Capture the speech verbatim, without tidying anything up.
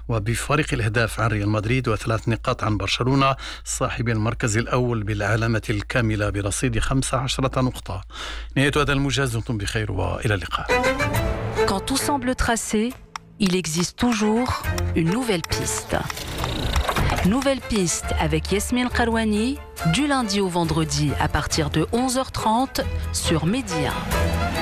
وبفارق الأهداف عن ريال مدريد وثلاث نقاط عن برشلونة صاحب المركز الأول بالعلامة الكاملة برصيد خمس عشرة نقطة. نهاية هذا الموجز، دمتم بخير وإلى اللقاء. Quand tout semble tracé, il existe toujours une nouvelle piste. Nouvelle piste avec Yasmine Karouani, du lundi au vendredi à partir de onze heures trente sur Média.